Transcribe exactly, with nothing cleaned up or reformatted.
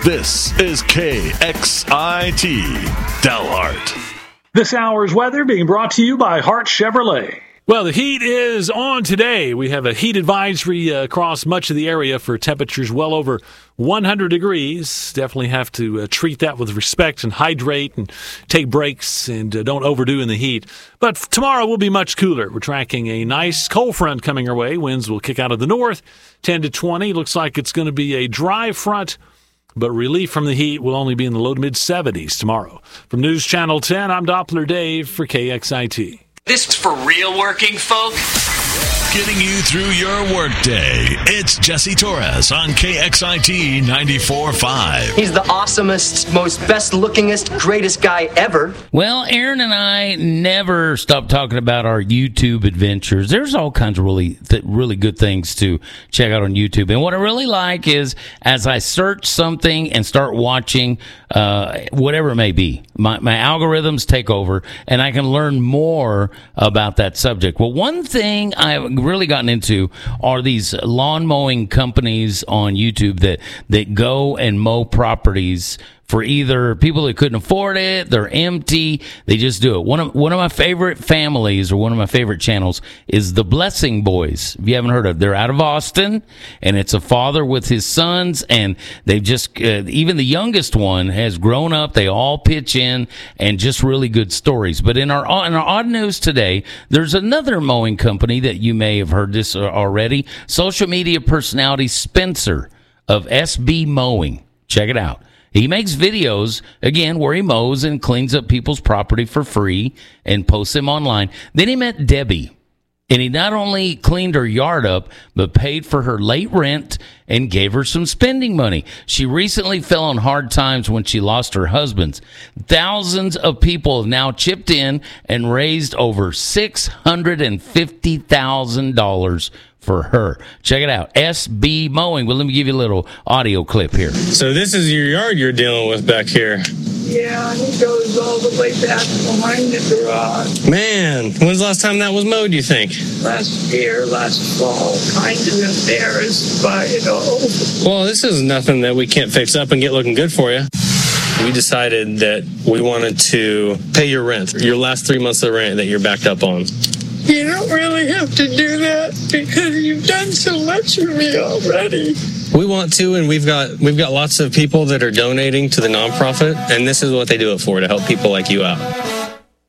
This is K X I T Dalhart. This hour's weather being brought to you by Hart Chevrolet. Well, the heat is on today. We have a heat advisory uh, across much of the area for temperatures well over one hundred degrees. Definitely have to uh, treat that with respect and hydrate and take breaks and uh, don't overdo in the heat. But f- tomorrow will be much cooler. We're tracking a nice cold front coming our way. Winds will kick out of the north, ten to twenty. Looks like it's going to be a dry front, but relief from the heat will only be in the low to mid seventies tomorrow. From News Channel ten, I'm Doppler Dave for K X I T. This is for real working folk. Getting you through your workday. It's Jesse Torres on K X I T ninety-four point five. He's the awesomest, most best-lookingest, greatest guy ever. Well, Aaron and I never stop talking about our YouTube adventures. There's all kinds of really, th- really good things to check out on YouTube. And what I really like is as I search something and start watching, uh, whatever it may be, my, my algorithms take over and I can learn more about that subject. Well, one thing I've really gotten into are these lawn mowing companies on YouTube that that go and mow properties for either people that couldn't afford it, they're empty, they just do it. One of one of my favorite families or one of my favorite channels is the Blessing Boys. If you haven't heard of it, they're out of Austin, and it's a father with his sons, and they've just, uh, even the youngest one has grown up. They all pitch in, and just really good stories. But in our, in our odd news today, there's another mowing company that you may have heard this already. Social media personality Spencer of S B Mowing. Check it out. He makes videos, again, where he mows and cleans up people's property for free and posts them online. Then he met Debbie, and he not only cleaned her yard up, but paid for her late rent and gave her some spending money. She recently fell on hard times when she lost her husband. Thousands of people have now chipped in and raised over six hundred fifty thousand dollars for her. Check it out. S B Mowing. Well, let me give you a little audio clip here. So this is your yard you're dealing with back here. Yeah, it goes all the way back behind the garage. Man, when's the last time that was mowed, you think? Last year, last fall. Kind of embarrassed by it all. Well, this is nothing that we can't fix up and get looking good for you. We decided that we wanted to pay your rent, your last three months of rent that you're backed up on. You don't really have to do that because you've done so much for me already. We want to, and we've got we've got lots of people that are donating to the nonprofit, and this is what they do it for, to help people like you out.